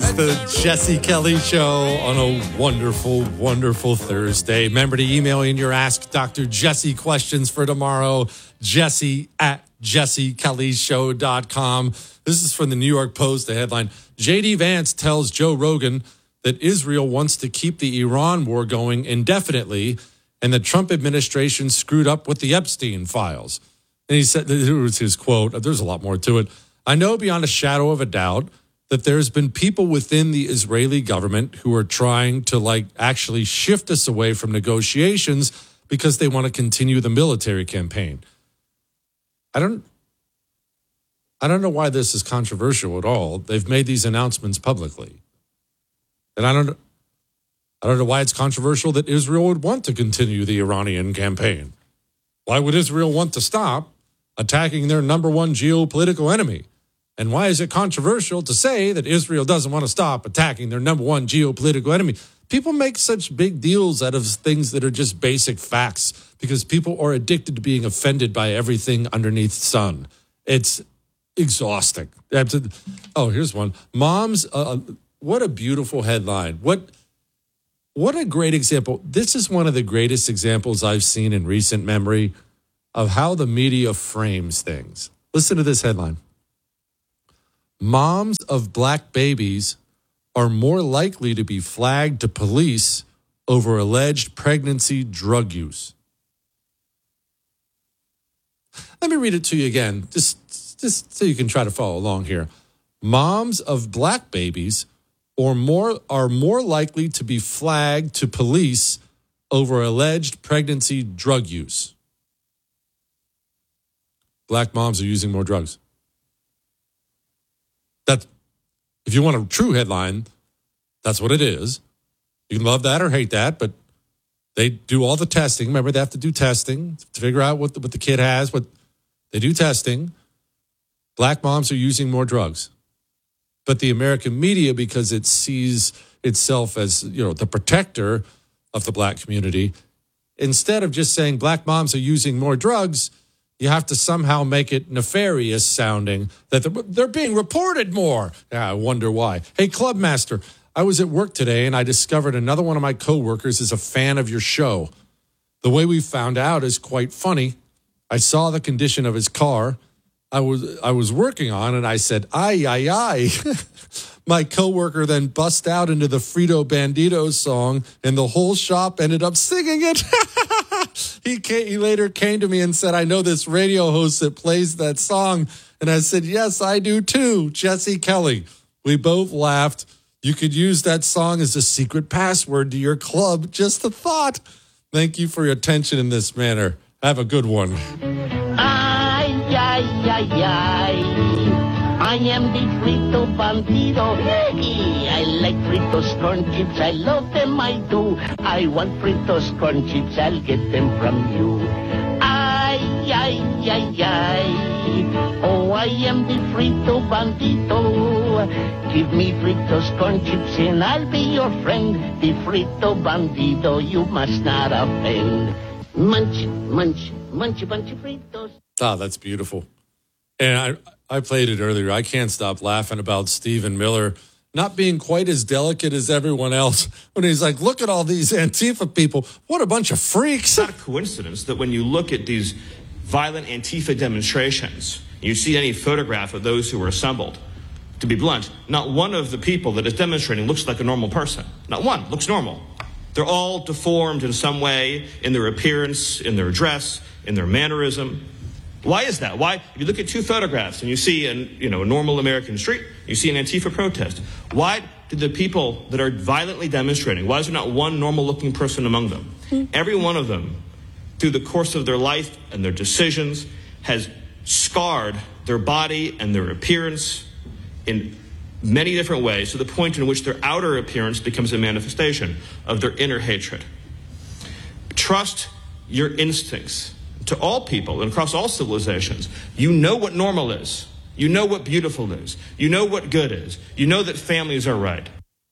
The Jesse Kelly Show on a wonderful, wonderful Thursday. Remember to email in your Ask Dr. Jesse questions for tomorrow. Jesse at jessekellyshow.com. This is from the New York Post, the headline. J.D. Vance tells Joe Rogan that Israel wants to keep the Iran war going indefinitely, and the Trump administration screwed up with the Epstein files. And he said, here was his quote, there's a lot more to it. I know beyond a shadow of a doubt that there's been people within the Israeli government who are trying to actually shift us away from negotiations because they want to continue the military campaign. I don't know why this is controversial at all. They've made these announcements publicly. And I don't know why it's controversial that Israel would want to continue the Iranian campaign. Why would Israel want to stop attacking their number one geopolitical enemy? And why is it controversial to say that Israel doesn't want to stop attacking their number one geopolitical enemy? People make such big deals out of things that are just basic facts because people are addicted to being offended by everything underneath the sun. It's exhausting. Oh, here's one. Moms, what a beautiful headline. What a great example. This is one of the greatest examples I've seen in recent memory of how the media frames things. Listen to this headline. Moms of black babies are more likely to be flagged to police over alleged pregnancy drug use. Let me read it to you again, just so you can try to follow along here. Moms of black babies are more likely to be flagged to police over alleged pregnancy drug use. Black moms are using more drugs. That, if you want a true headline, that's what it is. You can love that or hate that, but they do all the testing. Remember, they have to do testing to figure out what the kid has. What they do testing. Black moms are using more drugs. But the American media, because it sees itself as, the protector of the black community, instead of just saying black moms are using more drugs, you have to somehow make it nefarious sounding that they're being reported more. Yeah, I wonder why. Hey, Clubmaster, I was at work today and I discovered another one of my coworkers is a fan of your show. The way we found out is quite funny. I saw the condition of his car I was working on, and I said, ay, ay, ay. My coworker then bust out into the Frito Bandito song, and the whole shop ended up singing it. He later came to me and said, I know this radio host that plays that song. And I said, yes, I do too, Jesse Kelly. We both laughed. You could use that song as a secret password to your club. Just a thought. Thank you for your attention in this manner. Have a good one. Ay, ay, ay, ay. I am the Frito Bandito. I like Fritos corn chips. I love them, I do. I want Fritos corn chips. I'll get them from you. Ay, ay, ay, ay. Oh, I am the Frito Bandito. Give me Fritos corn chips and I'll be your friend. The Frito Bandito, you must not offend. Munch, munch, munch a bunch of Fritos. Oh, that's beautiful. And I played it earlier. I can't stop laughing about Stephen Miller not being quite as delicate as everyone else when he's like, look at all these Antifa people. What a bunch of freaks. It's not a coincidence that when you look at these violent Antifa demonstrations, you see any photograph of those who were assembled. To be blunt, not one of the people that is demonstrating looks like a normal person. Not one looks normal. They're all deformed in some way in their appearance, in their dress, in their mannerism. Why is that? Why? If you look at two photographs and you see a normal American street, you see an Antifa protest. Why did the people that are violently demonstrating, why is there not one normal-looking person among them? Every one of them, through the course of their life and their decisions, has scarred their body and their appearance in many different ways to the point in which their outer appearance becomes a manifestation of their inner hatred. Trust your instincts. To all people and across all civilizations, you know what normal is. You know what beautiful is. You know what good is. You know that families are right.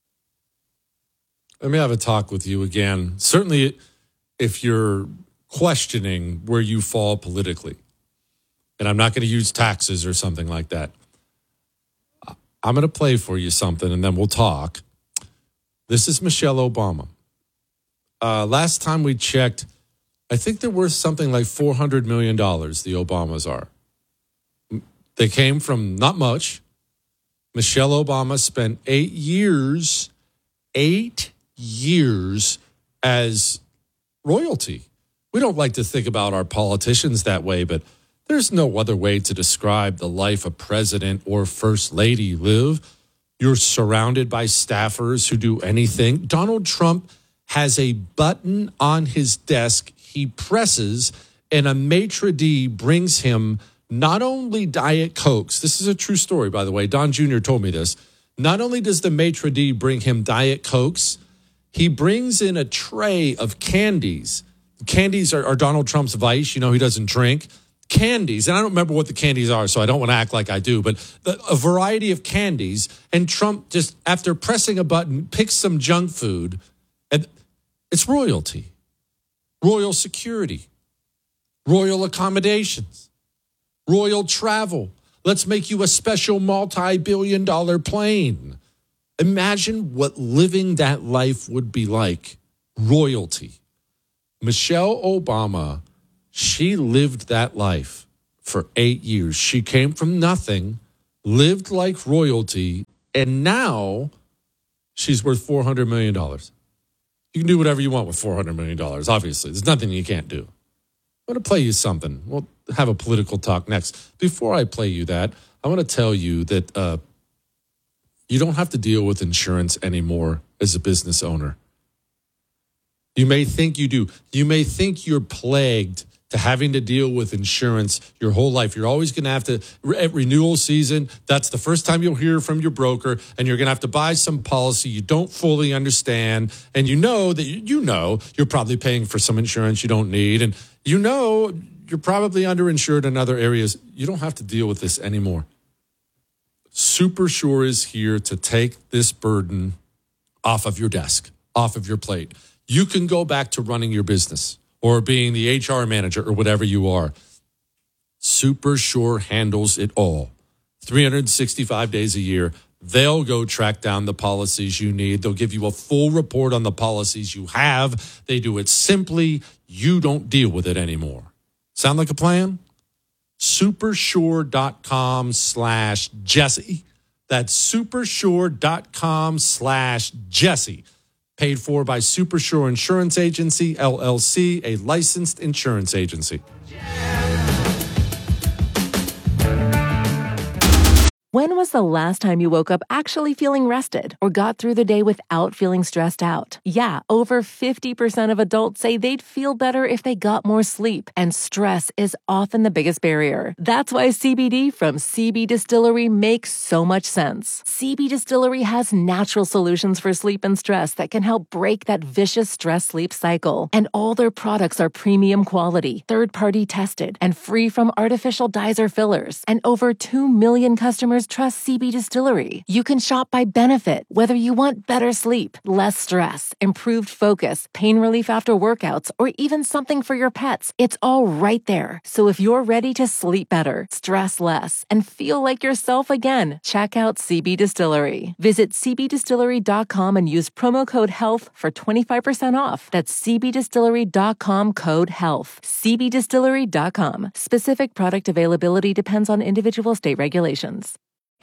Let me have a talk with you again. Certainly, if you're questioning where you fall politically, and I'm not going to use taxes or something like that. I'm going to play for you something, and then we'll talk. This is Michelle Obama. Last time we checked, I think they're worth something like $400 million, the Obamas are. They came from not much. Michelle Obama spent 8 years as royalty. We don't like to think about our politicians that way, but there's no other way to describe the life a president or first lady live. You're surrounded by staffers who do anything. Donald Trump has a button on his desk he presses, and a maitre d' brings him not only Diet Cokes. This is a true story, by the way. Don Jr. told me this. Not only does the maitre d' bring him Diet Cokes, he brings in a tray of candies. Candies are Donald Trump's vice. You know, he doesn't drink. Candies, and I don't remember what the candies are, so I don't want to act like I do, but a variety of candies, and Trump just, after pressing a button, picks some junk food, and it's royalty. Royal security. Royal accommodations. Royal travel. Let's make you a special multi-billion-dollar plane. Imagine what living that life would be like. Royalty. Michelle Obama, she lived that life for 8 years. She came from nothing, lived like royalty, and now she's worth $400 million. You can do whatever you want with $400 million, obviously. There's nothing you can't do. I'm going to play you something. We'll have a political talk next. Before I play you that, I want to tell you that you don't have to deal with insurance anymore as a business owner. You may think you do. You may think you're plagued to having to deal with insurance your whole life. You're always going to have to, at renewal season, that's the first time you'll hear from your broker, and you're going to have to buy some policy you don't fully understand, and you know that you're probably paying for some insurance you don't need, and you know you're probably underinsured in other areas. You don't have to deal with this anymore. SuperSure is here to take this burden off of your desk, off of your plate. You can go back to running your business or being the HR manager or whatever you are. SuperSure handles it all. 365 days a year. They'll go track down the policies you need. They'll give you a full report on the policies you have. They do it simply. You don't deal with it anymore. Sound like a plan? Supersure.com/Jesse. That's supersure.com/Jesse. Paid for by SuperSure Insurance Agency, LLC, a licensed insurance agency. When was the last time you woke up actually feeling rested or got through the day without feeling stressed out? Yeah, over 50% of adults say they'd feel better if they got more sleep, and stress is often the biggest barrier. That's why CBD from CB Distillery makes so much sense. CB Distillery has natural solutions for sleep and stress that can help break that vicious stress-sleep cycle. And all their products are premium quality, third-party tested, and free from artificial dyes or fillers. And over 2 million customers trust CB Distillery. You can shop by benefit, whether you want better sleep, less stress, improved focus, pain relief after workouts, or even something for your pets. It's all right there. So if you're ready to sleep better, stress less, and feel like yourself again, check out CB Distillery. Visit cbdistillery.com and use promo code HEALTH for 25% off. That's cbdistillery.com code HEALTH. cbdistillery.com. Specific product availability depends on individual state regulations.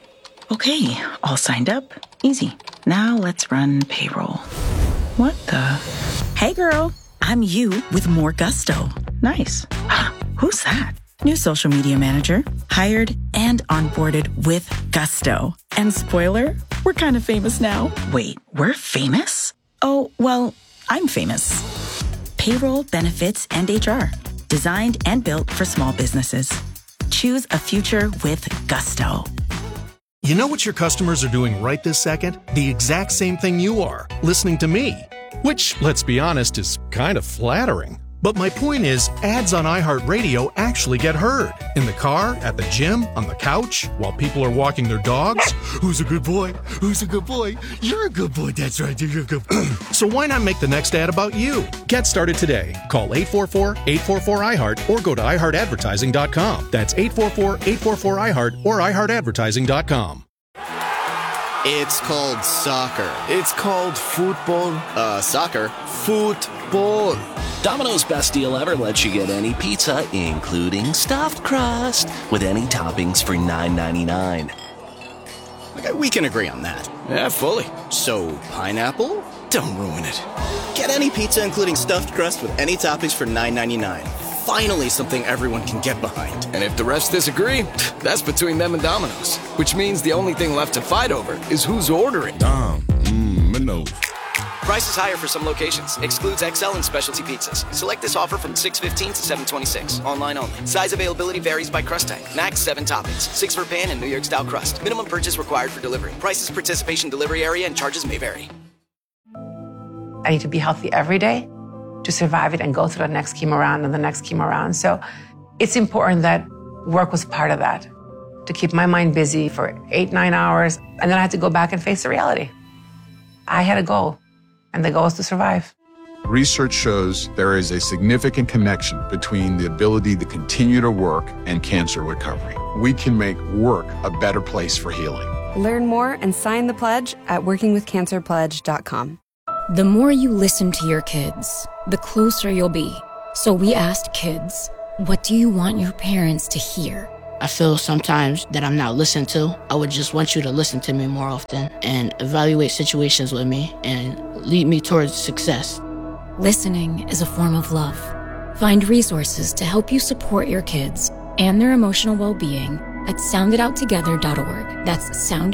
Okay, all signed up. Easy. Now let's run payroll. What the? Hey girl, I'm you with more gusto. Nice. Who's that? New social media manager. Hired and onboarded with gusto. And spoiler, we're kind of famous now. Wait, we're famous? Oh, well, I'm famous. Payroll, benefits, and HR. Designed and built for small businesses. Choose a future with gusto. You know what your customers are doing right this second? The exact same thing you are, listening to me. Which, let's be honest, is kind of flattering. But my point is, ads on iHeartRadio actually get heard. In the car, at the gym, on the couch, while people are walking their dogs. Who's a good boy? Who's a good boy? You're a good boy. That's right. You're a good boy. So why not make the next ad about you? Get started today. Call 844-844-iHeart or go to iHeartAdvertising.com. That's 844-844-iHeart or iHeartAdvertising.com. It's called soccer. It's called football. Soccer. Football. Domino's Best Deal Ever lets you get any pizza, including stuffed crust, with any toppings for $9.99. Okay, we can agree on that. Yeah, fully. So, pineapple? Don't ruin it. Get any pizza, including stuffed crust, with any toppings for $9.99. Finally, something everyone can get behind. And if the rest disagree, that's between them and Domino's. Which means the only thing left to fight over is who's ordering. Domino's. Prices higher for some locations. Excludes XL and specialty pizzas. Select this offer from 6/15 to 7/26. Online only. Size availability varies by crust type. Max 7 toppings. 6 for pan and New York style crust. Minimum purchase required for delivery. Prices, participation, delivery area, and charges may vary. I need to be healthy every day to survive it and go through the next chemo round and the next chemo round. So it's important that work was part of that, to keep my mind busy for 8-9 hours. And then I had to go back and face the reality. I had a goal, and the goal is to survive. Research shows there is a significant connection between the ability to continue to work and cancer recovery. We can make work a better place for healing. Learn more and sign the pledge at workingwithcancerpledge.com. The more you listen to your kids, the closer you'll be. So we asked kids, what do you want your parents to hear? I feel sometimes that I'm not listened to. I would just want you to listen to me more often and evaluate situations with me and lead me towards success. Listening is a form of love. Find resources to help you support your kids and their emotional well-being at sounditouttogether.org. That's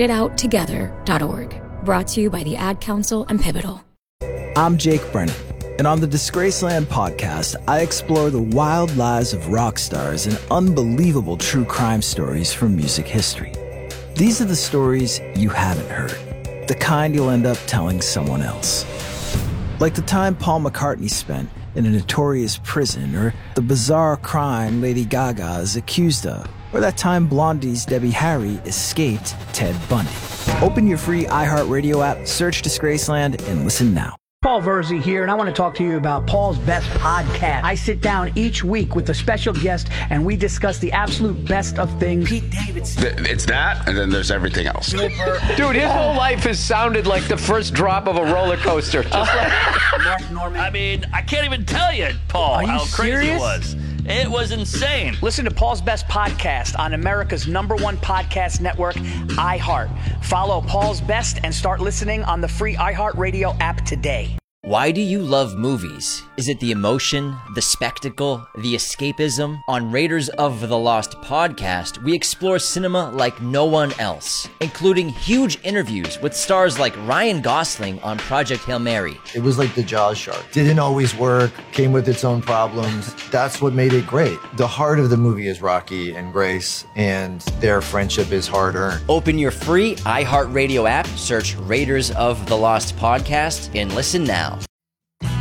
sounditouttogether.org. Brought to you by the Ad Council and Pivotal. I'm Jake Brennan, and on the Disgraceland podcast, I explore the wild lives of rock stars and unbelievable true crime stories from music history. These are the stories you haven't heard, the kind you'll end up telling someone else. Like the time Paul McCartney spent in a notorious prison, or the bizarre crime Lady Gaga is accused of, or that time Blondie's Debbie Harry escaped Ted Bundy. Open your free iHeartRadio app, search Disgraceland, and listen now. Paul Verzi here, and I want to talk to you about Paul's Best Podcast. I sit down each week with a special guest, and we discuss the absolute best of things. Pete Davidson. It's that, and then there's everything else. Dude, his whole life has sounded like the first drop of a roller coaster. Just Mark Norman. I mean, I can't even tell you, Paul, how crazy it was. It was insane. Listen to Paul's Best Podcast on America's #1 podcast network, iHeart. Follow Paul's Best and start listening on the free iHeartRadio app today. Why do you love movies? Is it the emotion, the spectacle, the escapism? On Raiders of the Lost podcast, we explore cinema like no one else, including huge interviews with stars like Ryan Gosling on Project Hail Mary. It was like the Jaws shark. Didn't always work, came with its own problems. That's what made it great. The heart of the movie is Rocky and Grace, and their friendship is hard-earned. Open your free iHeartRadio app, search Raiders of the Lost podcast, and listen now.